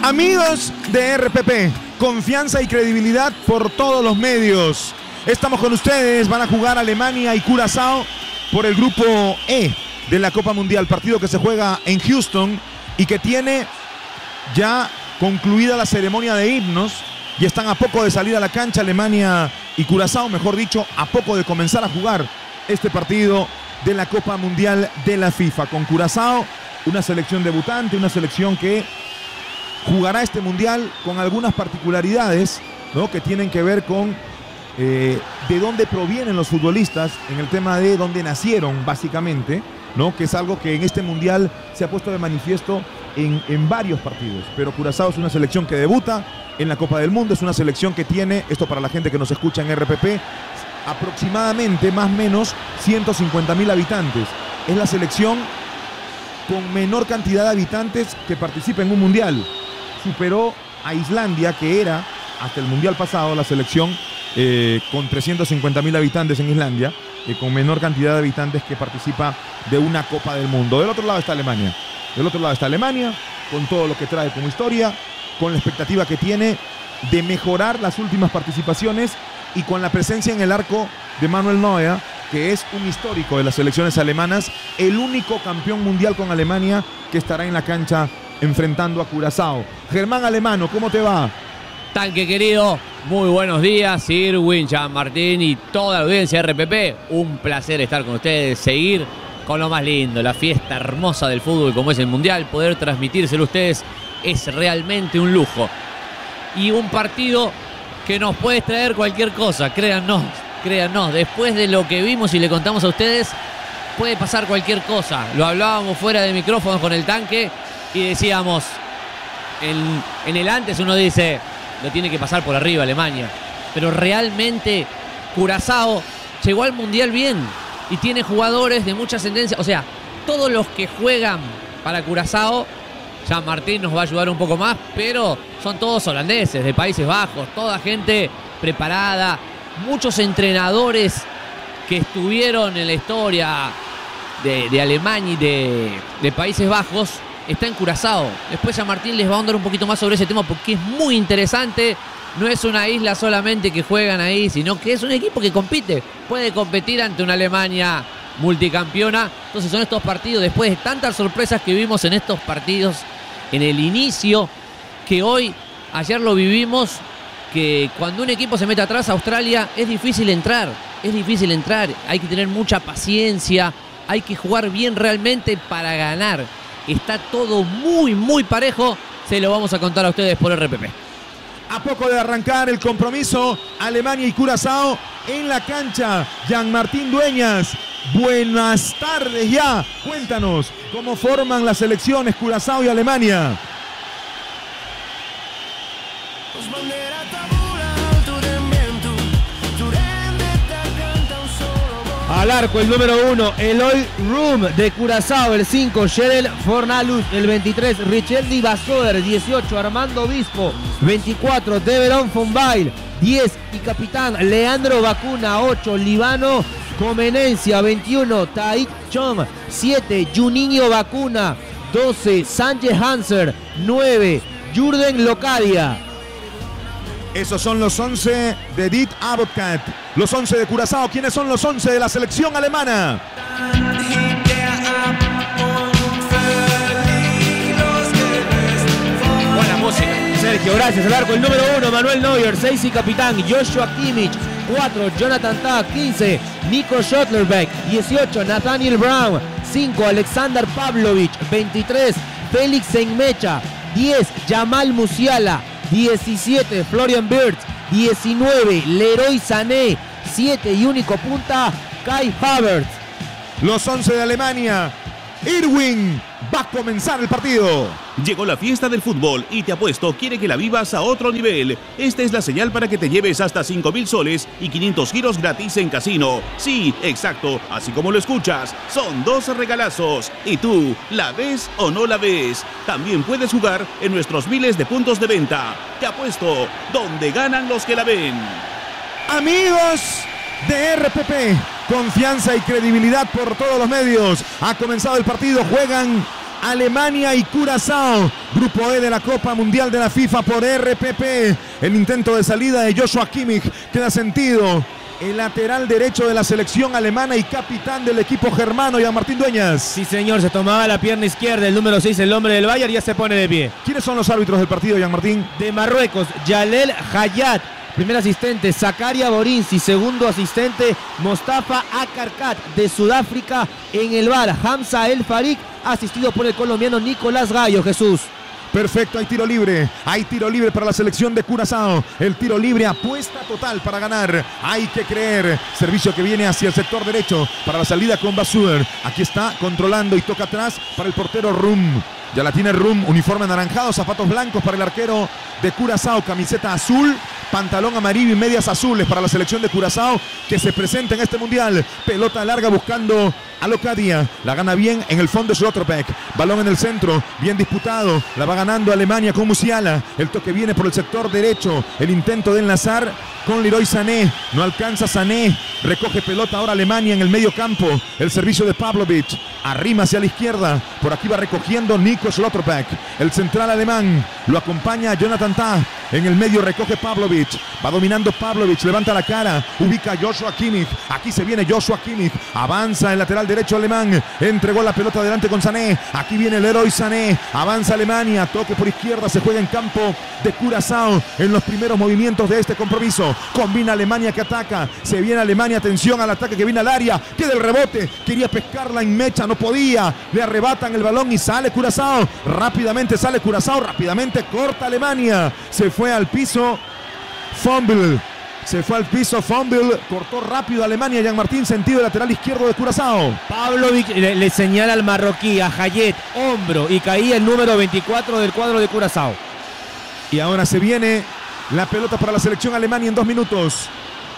Amigos de RPP, confianza y credibilidad por todos los medios. Estamos con ustedes, van a jugar Alemania y Curazao por el grupo E de la Copa Mundial, partido que se juega en Houston y que tiene ya concluida la ceremonia de himnos y están a poco de salir a la cancha Alemania y Curazao, mejor dicho, a poco de comenzar a jugar este partido de la Copa Mundial de la FIFA. Con Curazao, una selección debutante, una selección que jugará este Mundial con algunas particularidades, ¿no?, que tienen que ver con de dónde provienen los futbolistas, en el tema de dónde nacieron, básicamente, ¿no?, que es algo que en este Mundial se ha puesto de manifiesto en varios partidos. Pero Curazao es una selección que debuta en la Copa del Mundo, es una selección que tiene, esto para la gente que nos escucha en RPP, aproximadamente, más o menos, 150.000 habitantes. Es la selección con menor cantidad de habitantes que participa en un Mundial. Superó a Islandia, que era, hasta el Mundial pasado, la selección con 350.000 habitantes en Islandia, con menor cantidad de habitantes que participa de una Copa del Mundo. Del otro lado está Alemania. Del otro lado está Alemania, con todo lo que trae como historia, con la expectativa que tiene de mejorar las últimas participaciones y con la presencia en el arco de Manuel Neuer, que es un histórico de las selecciones alemanas, el único campeón mundial con Alemania que estará en la cancha enfrentando a Curazao. Germán Alemano, ¿cómo te va? Tanque querido, muy buenos días, Irwin, Jean Martín y toda la audiencia de RPP. Un placer estar con ustedes, seguir con lo más lindo, la fiesta hermosa del fútbol como es el Mundial. Poder transmitírselo a ustedes es realmente un lujo. Y un partido que nos puede traer cualquier cosa, créannos. Después de lo que vimos y le contamos a ustedes, puede pasar cualquier cosa. Lo hablábamos fuera de micrófonos con el Tanque y decíamos, en el antes uno dice, lo tiene que pasar por arriba Alemania. Pero realmente Curazao llegó al Mundial bien y tiene jugadores de mucha ascendencia. O sea, todos los que juegan para Curazao, Jean Martín nos va a ayudar un poco más, pero son todos holandeses, de Países Bajos, toda gente preparada, muchos entrenadores que estuvieron en la historia de Alemania y de Países Bajos, está en Curazao. Después Jean Martín les va a ahondar un poquito más sobre ese tema porque es muy interesante. No es una isla solamente que juegan ahí, sino que es un equipo que compite. Puede competir ante una Alemania multicampeona. Entonces son estos partidos, después de tantas sorpresas que vimos en estos partidos en el inicio, que ayer lo vivimos, que cuando un equipo se mete atrás, Australia, es difícil entrar. Hay que tener mucha paciencia, hay que jugar bien realmente para ganar. Está todo muy, muy parejo. Se lo vamos a contar a ustedes por RPP. A poco de arrancar el compromiso, Alemania y Curazao en la cancha. Jean Martín Dueñas, buenas tardes ya. Cuéntanos cómo forman las selecciones Curazao y Alemania. Al arco el número 1, Eloy Room de Curazao, el 5, Sherel Fornalus, el 23, Richeldi Basoder, 18, Armando Obispo, 24, Deveron Fonbail, 10 y capitán Leandro Bacuna, 8, Libano Comenencia, 21, Taik Chong, 7, Juninho Bacuna, 12, Sánchez Hanser, 9, Jurgen Locadia. Esos son los 11 de Dit Abotkat, los 11 de Curazao. ¿Quiénes son los 11 de la selección alemana? Buena música. Sergio, gracias. Al arco el número 1, Manuel Neuer, 6 y capitán Joshua Kimmich, 4, Jonathan Tah, 15, Nico Schotterbeck, 18, Nathaniel Brown, 5, Alexander Pavlovich, 23, Félix Enmecha, 10, Jamal Musiala, 17, Florian Wirtz, 19, Leroy Sané, 7 y único punta, Kai Havertz. Los 11 de Alemania. Irwin, va a comenzar el partido. Llegó la fiesta del fútbol y Te Apuesto quiere que la vivas a otro nivel. Esta es la señal para que te lleves hasta 5.000 soles y 500 giros gratis en casino. Sí, exacto, así como lo escuchas. Son 2 regalazos. ¿Y tú, la ves o no la ves? También puedes jugar en nuestros miles de puntos de venta. Te Apuesto, donde ganan los que la ven. Amigos de RPP, confianza y credibilidad por todos los medios. Ha comenzado el partido, juegan Alemania y Curazao. Grupo E de la Copa Mundial de la FIFA por RPP. El intento de salida de Joshua Kimmich queda sentido. El lateral derecho de la selección alemana y capitán del equipo germano, Jean Martín Dueñas. Sí, señor, se tomaba la pierna izquierda, el número 6, el hombre del Bayern, ya se pone de pie. ¿Quiénes son los árbitros del partido, Jean Martín? De Marruecos, Jalel Hayat. Primer asistente, Zakaria Borinci. Segundo asistente, Mostafa Akarkat. De Sudáfrica, en el VAR, Hamza El Farik, asistido por el colombiano Nicolás Gallo. Jesús. Perfecto, hay tiro libre para la selección de Curazao. El tiro libre, apuesta total para ganar. Hay que creer. Servicio que viene hacia el sector derecho para la salida con Basur. Aquí está controlando y toca atrás para el portero Rum. Ya la tiene Rum, uniforme anaranjado, zapatos blancos para el arquero de Curazao, camiseta azul, pantalón amarillo y medias azules para la selección de Curazao que se presenta en este mundial. Pelota larga buscando a Locadia, la gana bien en el fondo Schlotterbeck, balón en el centro, bien disputado, la va ganando Alemania con Musiala, el toque viene por el sector derecho, el intento de enlazar con Leroy Sané, no alcanza Sané, recoge pelota ahora Alemania en el medio campo, el servicio de Pavlovic, arrima hacia la izquierda, por aquí va recogiendo Nico Schlotterbeck, el central alemán, lo acompaña Jonathan Tah, en el medio recoge Pavlovic, va dominando Pavlovic, levanta la cara, ubica a Joshua Kimmich, aquí se viene Joshua Kimmich, avanza el lateral derecho alemán, entregó la pelota adelante con Sané, aquí viene Leroy Sané, avanza Alemania, toque por izquierda, se juega en campo de Curazao en los primeros movimientos de este compromiso, combina Alemania que ataca, se viene Alemania, atención al ataque que viene al área, queda el rebote, quería pescarla en mecha, no podía, le arrebatan el balón y sale Curazao, rápidamente sale Curazao, rápidamente corta Alemania, se fue al piso, fumble, cortó rápido Alemania, Jean Martín, sentido lateral izquierdo de Curazao. Pavlovic le señala al marroquí, a Hayet, hombro, y caía el número 24 del cuadro de Curazao. Y ahora se viene la pelota para la selección alemana en 2 minutos.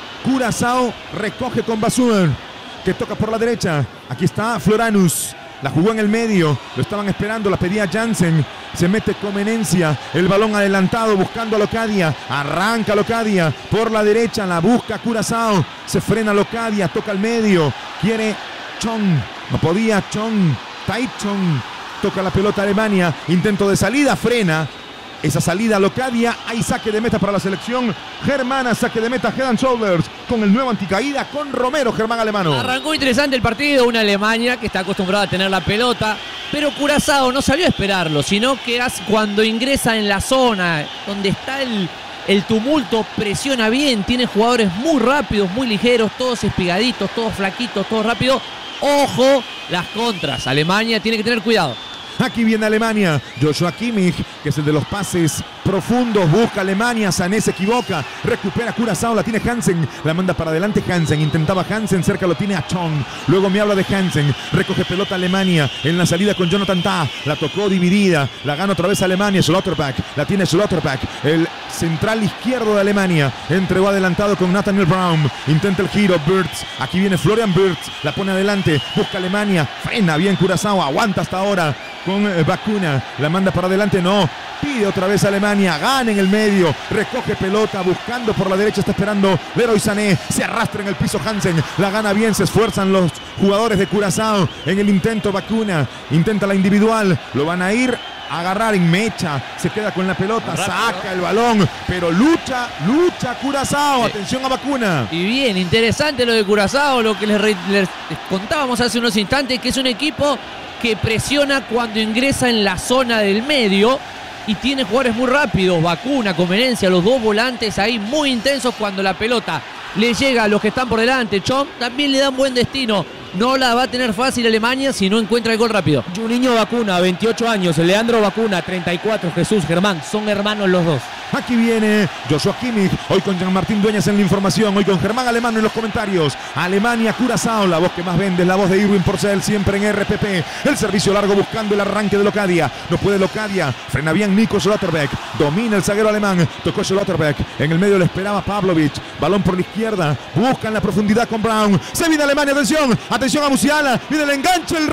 Curazao recoge con Basur, que toca por la derecha. Aquí está Floranus. La jugó en el medio, lo estaban esperando, la pedía Jansen, se mete Comenencia, el balón adelantado buscando a Locadia, arranca Locadia por la derecha, la busca Curazao, se frena Locadia, toca al medio, quiere Chong, no podía Chong, Tai Chong, toca la pelota Alemania, intento de salida, frena. Esa salida Locadia, hay saque de meta para la selección germana, saque de meta Head and Shoulders con el nuevo anticaída con Romero, Germán Alemano. Arrancó interesante el partido, una Alemania que está acostumbrada a tener la pelota, pero Curazao no salió a esperarlo, sino que cuando ingresa en la zona donde está el tumulto, presiona bien, tiene jugadores muy rápidos, muy ligeros, todos espigaditos, todos flaquitos, todos rápidos. Ojo, las contras, Alemania tiene que tener cuidado. Aquí viene Alemania, Joshua Kimmich, que es el de los pases profundos, busca Alemania, Sané se equivoca, recupera Curazao, la tiene Hansen, la manda para adelante Hansen, intentaba Hansen, cerca lo tiene a Chong, luego me habla de Hansen, recoge pelota Alemania, en la salida con Jonathan Tah, la tocó dividida, la gana otra vez Alemania, Schlotterbeck, la tiene Schlotterbeck, el central izquierdo de Alemania, entregó adelantado con Nathaniel Brown, intenta el giro, Wirtz, aquí viene Florian Wirtz, la pone adelante, busca Alemania, frena bien Curazao, aguanta hasta ahora, con Vacuna, la manda para adelante, no, pide otra vez Alemania, gana en el medio, recoge pelota, buscando por la derecha, está esperando Leroy Sané, se arrastra en el piso Hansen, la gana bien, se esfuerzan los jugadores de Curazao en el intento, Vacuna, intenta la individual, lo van a ir a agarrar en mecha, se queda con la pelota, saca el balón, pero lucha Curazao, atención a Vacuna. Y bien, interesante lo de Curazao, lo que les contábamos hace unos instantes, que es un equipo que presiona cuando ingresa en la zona del medio y tiene jugadores muy rápidos, Vacuna, Comenencia, los dos volantes ahí muy intensos cuando la pelota le llega a los que están por delante. Chom también le da un buen destino. No la va a tener fácil Alemania si no encuentra el gol rápido. Juninho Vacuna, 28 años. Leandro Vacuna, 34. Jesús, Germán, son hermanos los dos. Aquí viene Joshua Kimmich, hoy con Jean Martín Dueñas en la información, hoy con Germán Alemano en los comentarios. Alemania, Curazao, la voz que más vende es la voz de Irwin Porcel, siempre en RPP. El servicio largo buscando el arranque de Locadia. No puede Locadia, frena bien Nico Schlotterbeck, domina el zaguero alemán, tocó Schlotterbeck, en el medio le esperaba Pavlovic, balón por la izquierda, buscan la profundidad con Brown. Se viene Alemania, atención a Musiala, viene el enganche, el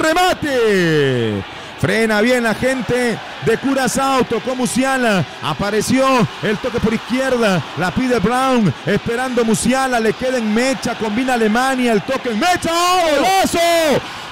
remate. Frena bien la gente de Curazao, tocó Musiala, apareció el toque por izquierda, la pide Brown, esperando Musiala, le queda en mecha, combina Alemania, el toque en mecha, ¡oh, golazo!